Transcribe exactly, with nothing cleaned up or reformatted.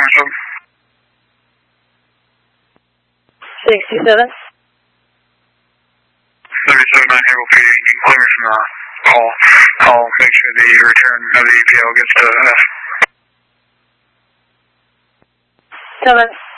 sixty-seven. thirty-seven nine Haverhill P D, you can clear me from the call. I'll make sure the return of the E P O gets to F. Seven.